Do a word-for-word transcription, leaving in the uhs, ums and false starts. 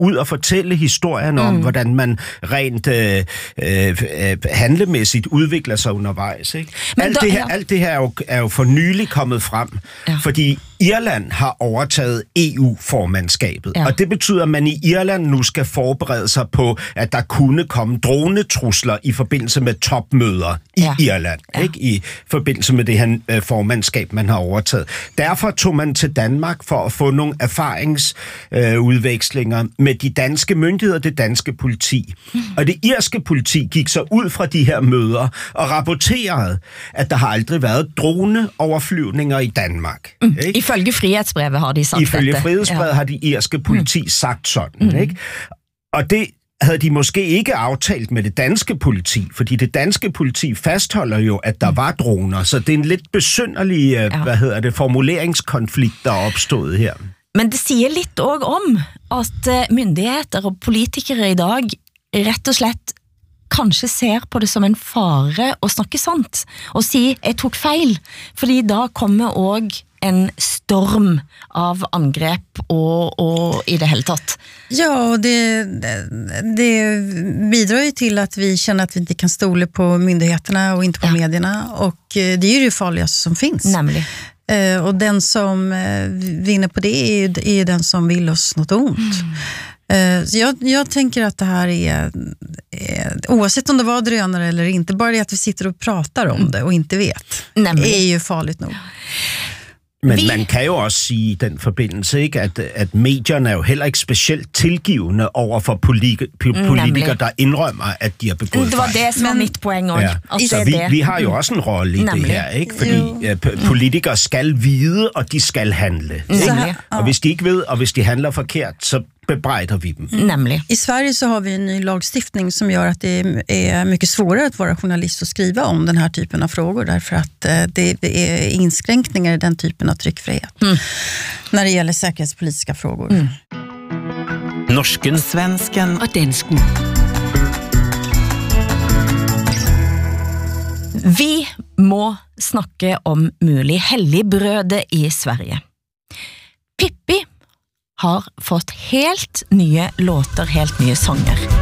ud og fortælle historien om, mm. hvordan man rent øh, øh, handlemæssigt udvikler sig undervejs. Ikke? Alt, der, det her, ja. alt det her er jo, er jo for nylig kommet frem, ja. fordi Irland har overtaget E U-formandskabet, ja. og det betyder, at man i Irland nu skal forberede sig på, at der kunne komme dronetrusler i forbindelse med topmøder i ja. Irland, ja. ikke? I forbindelse med det her øh, formandskab, man har overtaget. Derfor tog man til Danmark for at få nogle erfaringsudvekslinger øh, med de danske myndigheder og det danske politi. Mm. Og det irske politi gik så ud fra de her møder og rapporterede, at der har aldrig været droneoverflyvninger i Danmark. Mm. Ifølge Frihetsbrevet har de sagt Ifølge dette. Frihetsbrevet ja. har de irske politi mm. sagt sådan, mm. ikke? Og det havde de måske ikke aftalt med det danske politi, fordi det danske politi fastholder jo, at der var droner, så det er en lidt besynderlig, ja. hvad hedder det, formuleringskonflikt, der er opstået her. Men det siger lidt også om, at myndigheter og politikere i dag rett og slett kanskje ser på det som en fare å snakke sant, og si, jeg tok feil, fordi da kommer også en storm av angrep och, och i det helt tatt. Ja, det, det bidrar ju till att vi känner att vi inte kan stole på myndigheterna och inte på ja. medierna, och det är ju det farligaste som finns. Nämligen. Eh, och den som eh, vinner på det är ju, är den som vill oss något ont. Mm. Så jag, jag tänker att det här är, är, oavsett om det var drönare eller inte, bara det att vi sitter och pratar om det och inte vet, Nämligen. är ju farligt nog. Men vi... man kan jo også sige i den forbindelse, ikke, at, at medierne er jo heller ikke specielt tilgivende over for politi- politikere, der indrømmer, at de har begået fejl. Det var det, som var mit poeng også. Ja. Så vi, vi har jo også en rolle i Nemlig. det her, ikke? Fordi uh, politikere skal vide, og de skal handle. Ikke? Og hvis de ikke ved, og hvis de handler forkert, så bebrejder vi dem. Nämligen. I Sverige så har vi en ny lagstiftning som gör att det är mycket svårare att vara journalist och skriva om den här typen av frågor, därför att det är inskränkningar i den typen av tryckfrihet mm. när det gäller säkerhetspolitiska frågor. Mm. Norsken, svensken och dansken. Vi må snakke om mulig helligbrøde i Sverige. Pippi har fått helt nye låter, helt nye sanger.